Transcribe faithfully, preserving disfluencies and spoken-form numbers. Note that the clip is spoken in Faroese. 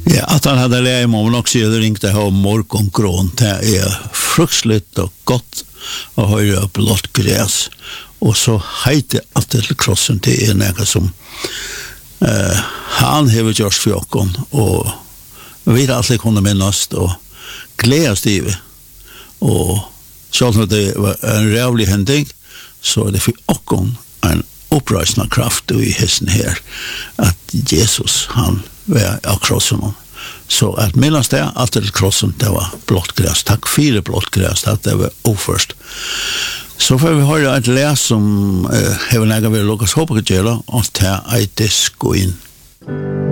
Ja, at han hadde lært meg om nok sier det ringte her om morgenkron. Det er fruktligt og godt å høre blått græs. Og så heiter at det til krossen til er noe som uh, han har gjort for oss, og vi har alltid kunnet minnes og gledes i det. Og selv om det var en rævlig hending, så er det for oss en oppreisende kraft i hesten her, at Jesus, han var av krossen. Så at minnes det, alt til krossen, det var blått græs. Takk fire blått græs, at det var oførst. Så får vi høre et les som uh, har nægget ved Lukas Håpekjela, og ta et disk og inn.